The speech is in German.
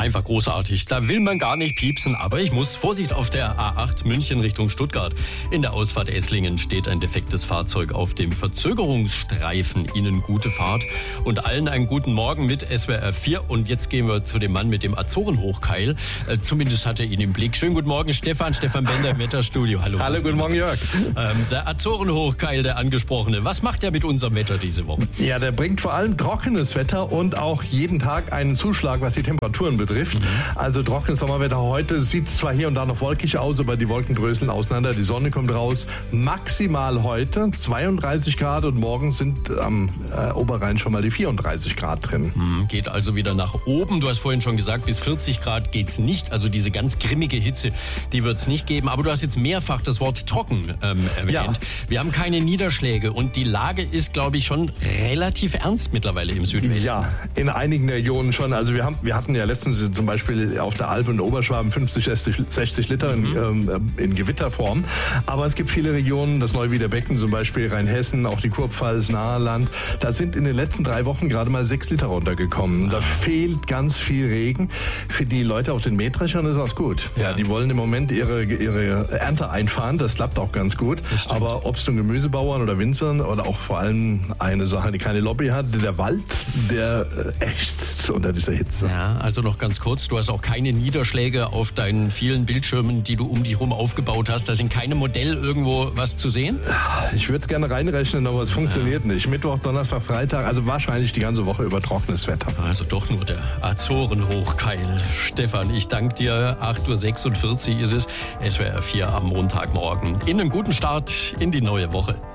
Einfach großartig. Da will man gar nicht piepsen, aber ich muss. Vorsicht auf der A8 München Richtung Stuttgart. In der Ausfahrt Esslingen steht ein defektes Fahrzeug auf dem Verzögerungsstreifen. Ihnen gute Fahrt und allen einen guten Morgen mit SWR 4. Und jetzt gehen wir zu dem Mann mit dem Azorenhochkeil. Zumindest hat er ihn im Blick. Schönen guten Morgen, Stefan Bender im Wetterstudio. Hallo. Hallo, guten Morgen, Jörg. Der Azorenhochkeil, der angesprochene. Was macht er mit unserem Wetter diese Woche? Ja, der bringt vor allem trockenes Wetter und auch jeden Tag einen Zuschlag, was die Temperaturen betrifft. Also trockenes Sommerwetter. Heute sieht es zwar hier und da noch wolkig aus, aber die Wolken dröseln auseinander. Die Sonne kommt raus. Maximal heute 32 Grad und morgen sind am Oberrhein schon mal die 34 Grad drin. Geht also wieder nach oben. Du hast vorhin schon gesagt, bis 40 Grad geht's nicht. Also diese ganz grimmige Hitze, die wird's nicht geben. Aber du hast jetzt mehrfach das Wort trocken erwähnt. Ja. Wir haben keine Niederschläge und die Lage ist, glaube ich, schon relativ ernst mittlerweile im Südwesten. Ja, in einigen Regionen schon. Also wir hatten ja letztens zum Beispiel auf der Alp und Oberschwaben 50, 60 Liter in Gewitterform. Aber es gibt viele Regionen, das Neuwieder Becken zum Beispiel, Rheinhessen, auch die Kurpfalz, Naheland. Da sind in den letzten 3 Wochen gerade mal 6 Liter runtergekommen. Da fehlt ganz viel Regen. Für die Leute auf den Mähdreschern ist das gut. Ja, die wollen im Moment ihre Ernte einfahren. Das klappt auch ganz gut. Aber Obst- und Gemüsebauern oder Winzern oder auch vor allem eine Sache, die keine Lobby hat, der Wald, der ächzt unter dieser Hitze. Ja, also noch ganz kurz, du hast auch keine Niederschläge auf deinen vielen Bildschirmen, die du um dich herum aufgebaut hast. Da sind keine Modell irgendwo was zu sehen? Ich würde es gerne reinrechnen, aber es funktioniert nicht. Mittwoch, Donnerstag, Freitag, also wahrscheinlich die ganze Woche über trockenes Wetter. Also doch nur der Azorenhochkeil. Stefan, ich danke dir. 8.46 Uhr ist es. SWR 4 am Montagmorgen. Ihnen einen guten Start in die neue Woche.